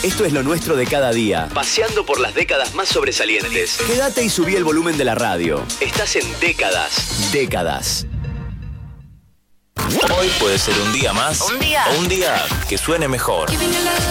Esto es lo nuestro de cada día, paseando por las décadas más sobresalientes. Quédate y subí el volumen de la radio. Estás en Décadas. Décadas. Hoy puede ser un día más o un día que suene mejor.